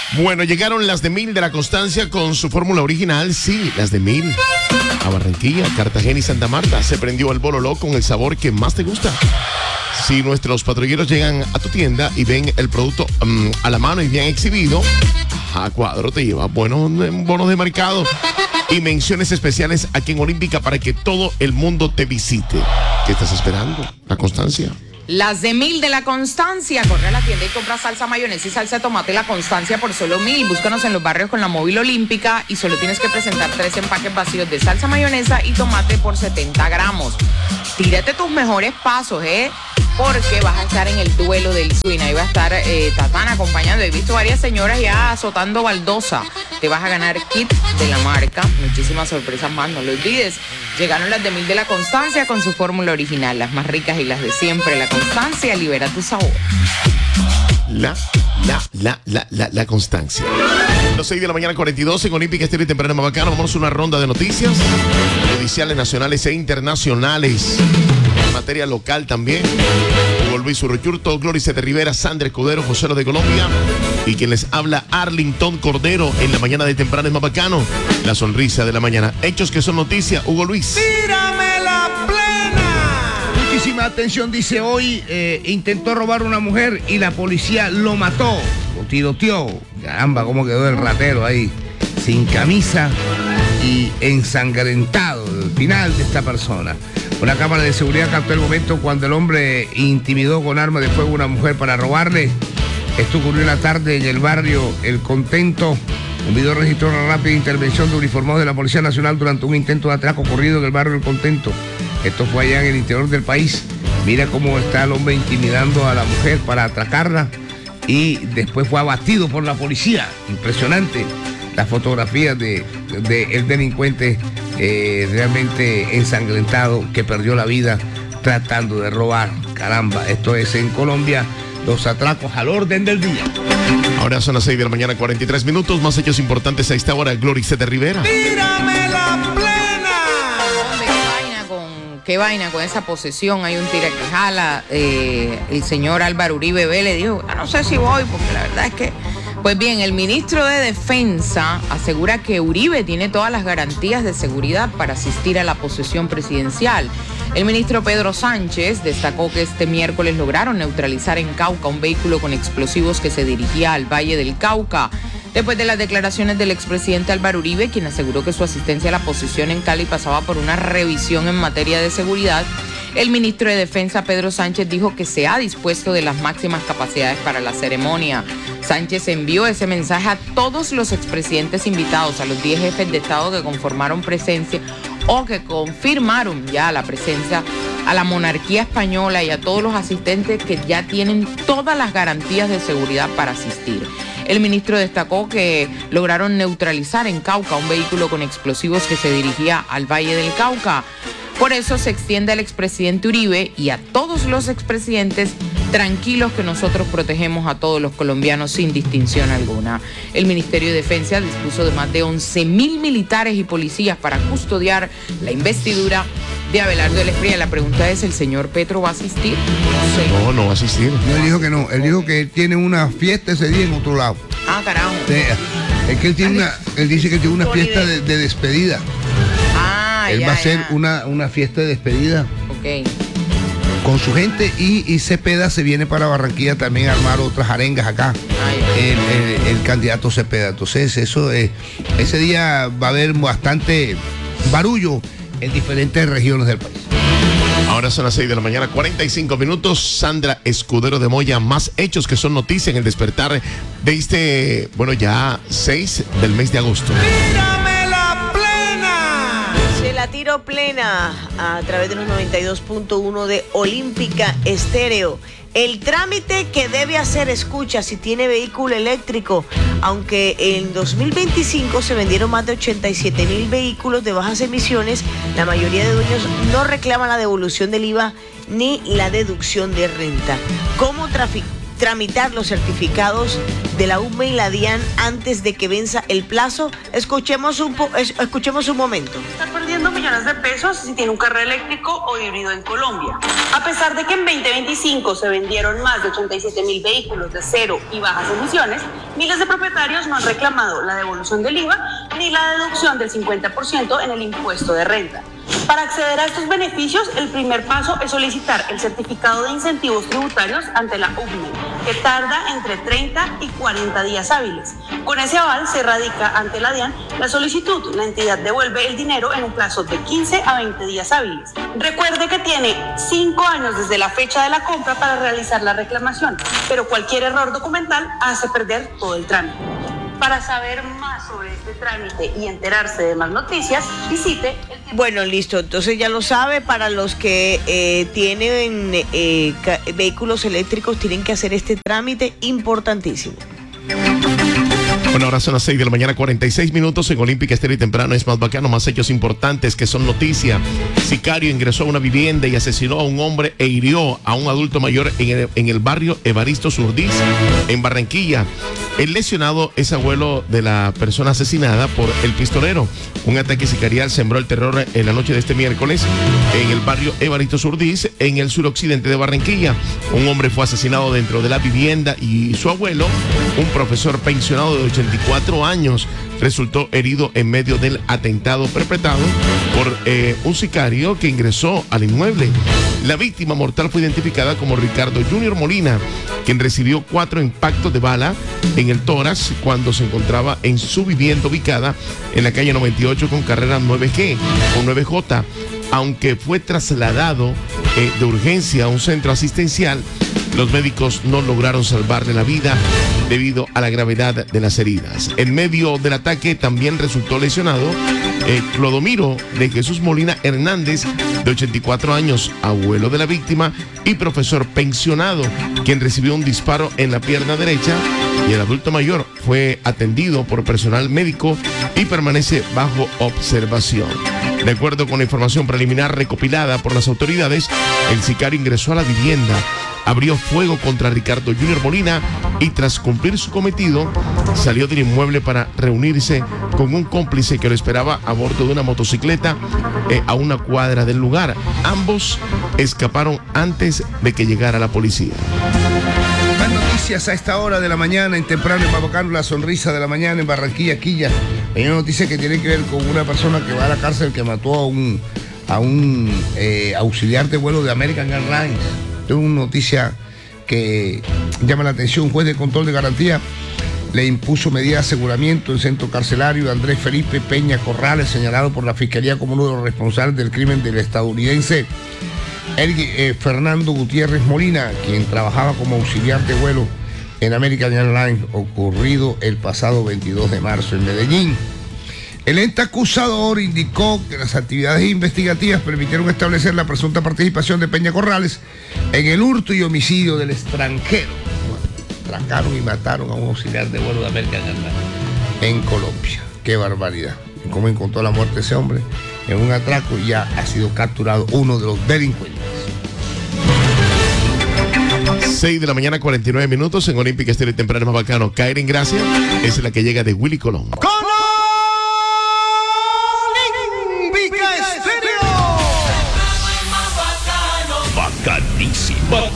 Bueno, llegaron las de 1000 de la Constancia con su fórmula original. Sí, las de 1000. A Barranquilla, Cartagena y Santa Marta. Se prendió el bololó con el sabor que más te gusta. Si nuestros patrulleros llegan a tu tienda y ven el producto a la mano y bien exhibido, a cuadro te lleva buenos bonos de mercado y menciones especiales aquí en Olímpica para que todo el mundo te visite. ¿Qué estás esperando? La Constancia. Las de 1000 de la Constancia. Corre a la tienda y compra salsa mayonesa y salsa de tomate La Constancia por solo 1000. Búscanos en los barrios con la móvil Olímpica y solo tienes que presentar 3 empaques vacíos de salsa mayonesa y tomate por 70 gramos. Tírate tus mejores pasos, porque vas a estar en el duelo del swing. Ahí va a estar Tatán acompañando. He visto varias señoras ya azotando baldosa. Te vas a ganar kit de la marca. Muchísimas sorpresas más, no lo olvides. Llegaron las de 1000 de la Constancia con su fórmula original. Las más ricas y las de siempre. La Constancia, libera tu sabor. La Constancia. Las 6 de la mañana, 42 en Olímpica Estéreo y Temprano Mabacano. Vamos a una ronda de noticias judiciales nacionales e internacionales. En materia local también. Hugo Luis Urruchurto, Glorice de Rivera, Sandra Escudero, José de Colombia. Y quien les habla, Arlington Cordero, en la mañana de Temprano es más bacano. La sonrisa de la mañana. Hechos que son noticia, Hugo Luis. ¡Tírame la plena! Muchísima atención, dice hoy, intentó robar una mujer y la policía lo mató, lo tiroteó. Caramba, cómo quedó el ratero ahí, sin camisa y ensangrentado. El final de esta persona. Una cámara de seguridad captó el momento cuando el hombre intimidó con arma de fuego a una mujer para robarle. Esto ocurrió en la tarde en el barrio El Contento. Un video registró una rápida intervención de uniformados de la Policía Nacional durante un intento de atraco ocurrido en el barrio El Contento. Esto fue allá en el interior del país. Mira cómo está el hombre intimidando a la mujer para atracarla y después fue abatido por la policía. Impresionante las fotografías de el delincuente realmente ensangrentado que perdió la vida tratando de robar. Caramba, esto es en Colombia. Los atracos al orden del día. Ahora son las 6 de la mañana, 43 minutos. Más hechos importantes a esta hora. Glorice de Rivera. ¡Tírame la plena! ¿Qué vaina con esa posesión? Hay un tira que jala. El señor Álvaro Uribe le dijo, no sé si voy, porque la verdad es que... Pues bien, el ministro de Defensa asegura que Uribe tiene todas las garantías de seguridad para asistir a la posesión presidencial. El ministro Pedro Sánchez destacó que este miércoles lograron neutralizar en Cauca un vehículo con explosivos que se dirigía al Valle del Cauca. Después de las declaraciones del expresidente Álvaro Uribe, quien aseguró que su asistencia a la posesión en Cali pasaba por una revisión en materia de seguridad, el ministro de Defensa Pedro Sánchez dijo que se ha dispuesto de las máximas capacidades para la ceremonia. Sánchez envió ese mensaje a todos los expresidentes invitados, a los 10 jefes de Estado que conformaron presencia o que confirmaron ya la presencia, a la monarquía española y a todos los asistentes que ya tienen todas las garantías de seguridad para asistir. El ministro destacó que lograron neutralizar en Cauca un vehículo con explosivos que se dirigía al Valle del Cauca. Por eso se extiende al expresidente Uribe y a todos los expresidentes tranquilos que nosotros protegemos a todos los colombianos sin distinción alguna. El Ministerio de Defensa dispuso de más de 11.000 militares y policías para custodiar la investidura de Abelardo del Espriella. La pregunta es, ¿el señor Petro va a asistir? No sé. No va a asistir. No, él dijo que no. Él dijo que él tiene una fiesta ese día en otro lado. Ah, carajo. Es que él dice que tiene una fiesta de despedida. Él va a hacer una fiesta de despedida. Ok. Con su gente y Cepeda se viene para Barranquilla también a armar otras arengas acá. El candidato Cepeda. Entonces ese día va a haber bastante barullo en diferentes regiones del país. Ahora son las 6 de la mañana, 45 minutos. Sandra Escudero de Moya, más hechos que son noticia en el despertar de ya 6 del mes de agosto. ¡Tírame la plena! Se la tiro plena a través de los 92.1 de Olímpica Estéreo. El trámite que debe hacer, escucha, si tiene vehículo eléctrico, aunque en 2025 se vendieron más de 87,000 vehículos de bajas emisiones, la mayoría de dueños no reclaman la devolución del IVA ni la deducción de renta. tramitar los certificados de la UME y la DIAN antes de que venza el plazo. Escuchemos un momento. Está perdiendo millones de pesos si tiene un carro eléctrico o híbrido en Colombia. A pesar de que en 2025 se vendieron más de 87.000 vehículos de cero y bajas emisiones, miles de propietarios no han reclamado la devolución del IVA ni la deducción del 50% en el impuesto de renta. Para acceder a estos beneficios, el primer paso es solicitar el certificado de incentivos tributarios ante la UCME, que tarda entre 30 y 40 días hábiles. Con ese aval se radica ante la DIAN la solicitud. La entidad devuelve el dinero en un plazo de 15 a 20 días hábiles. Recuerde que tiene 5 años desde la fecha de la compra para realizar la reclamación, pero cualquier error documental hace perder todo el trámite. Para saber más sobre este trámite y enterarse de más noticias, visite el... Bueno, listo, entonces ya lo sabe, para los que tienen vehículos eléctricos tienen que hacer este trámite importantísimo. Bueno, ahora son las 6 de la mañana, 46 minutos en Olímpica Estéreo y temprano. Es más bacano, más hechos importantes que son noticia. Sicario ingresó a una vivienda y asesinó a un hombre e hirió a un adulto mayor en el barrio Evaristo Surdís, en Barranquilla. El lesionado es abuelo de la persona asesinada por el pistolero. Un ataque sicarial sembró el terror en la noche de este miércoles en el barrio Evaristo Surdís, en el suroccidente de Barranquilla. Un hombre fue asesinado dentro de la vivienda y su abuelo, un profesor pensionado de 84 años, resultó herido en medio del atentado perpetrado por un sicario que ingresó al inmueble. La víctima mortal fue identificada como Ricardo Junior Molina, quien recibió 4 impactos de bala en el tórax cuando se encontraba en su vivienda ubicada en la calle 98 con carrera 9G o 9J. Aunque fue trasladado de urgencia a un centro asistencial, los médicos no lograron salvarle la vida debido a la gravedad de las heridas. En medio del ataque también resultó lesionado Clodomiro de Jesús Molina Hernández, de 84 años, abuelo de la víctima y profesor pensionado, quien recibió un disparo en la pierna derecha, y el adulto mayor fue atendido por personal médico y permanece bajo observación. De acuerdo con la información preliminar recopilada por las autoridades, el sicario ingresó a la vivienda, abrió fuego contra Ricardo Junior Molina y tras cumplir su cometido salió del inmueble para reunirse con un cómplice que lo esperaba a bordo de una motocicleta a una cuadra del lugar. Ambos escaparon antes de que llegara la policía. Más noticias a esta hora de la mañana, en temprano en Babacano, la sonrisa de la mañana en Barranquilla, Quilla. Hay una noticia que tiene que ver con una persona que va a la cárcel que mató a un auxiliar de vuelo de American Airlines. Es una noticia que llama la atención. Un juez de control de garantía le impuso medida de aseguramiento en centro carcelario de Andrés Felipe Peña Corrales, señalado por la Fiscalía como uno de los responsables del crimen del estadounidense Fernando Gutiérrez Molina, quien trabajaba como auxiliar de vuelo en American Airlines, ocurrido el pasado 22 de marzo en Medellín. El ente acusador indicó que las actividades investigativas permitieron establecer la presunta participación de Peña Corrales en el hurto y homicidio del extranjero. Atracaron y mataron a un auxiliar de vuelo de American Airlines en Colombia. ¡Qué barbaridad! ¿Cómo encontró la muerte ese hombre? En un atraco, y ya ha sido capturado uno de los delincuentes. 6 de la mañana, 49 minutos en Olímpica Estéreo y temprano más bacano. Caer en gracia es la que llega de Willy Colón. Bacanísimo.